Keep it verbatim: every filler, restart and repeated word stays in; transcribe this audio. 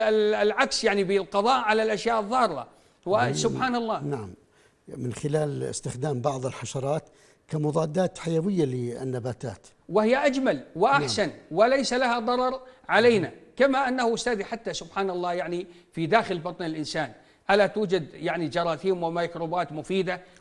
العكس يعني بالقضاء على الأشياء الضارة، وسبحان الله. نعم، من خلال استخدام بعض الحشرات كمضادات حيوية للنباتات، وهي أجمل وأحسن. نعم. وليس لها ضرر علينا، كما أنه أستاذي حتى سبحان الله يعني في داخل بطن الإنسان ألا توجد يعني جراثيم وميكروبات مفيدة